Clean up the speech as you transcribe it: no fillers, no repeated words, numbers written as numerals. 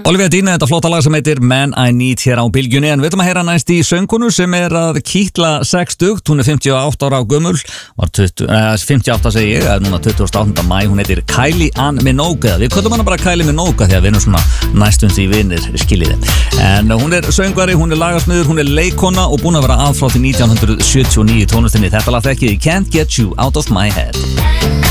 Olivia Dean, þetta flotta lag sem heitir Man I Need hér á bylgjunni, en við ætlum að heyra næst í söngkonu sem að kýtla 60, hún 58 ára gömul, 58 segi ég, núna 28. maí, hún heitir Kylie Ann Minogue, við köllum hana bara Kylie Minogue því að við erum svona næstum því vinir, skiljiði. En hún söngvari, hún lagasmiður, hún leikona og búin að vera að frá því 1979 tónlistinni. Þetta lag þekkið, Can't Get You Out of My Head.